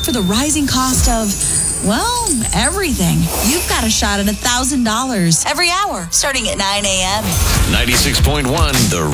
for the rising cost of, well, everything. You've got a shot at $1,000 every hour starting at 9 a.m. 96.1 The